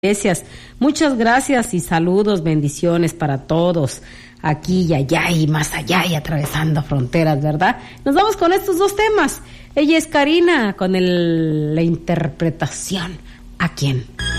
Iglesias. Muchas gracias y saludos, bendiciones para todos, aquí y allá y más allá y atravesando fronteras, ¿verdad? Nos vamos con estos dos temas. Ella es Karina con la interpretación. ¿A quién?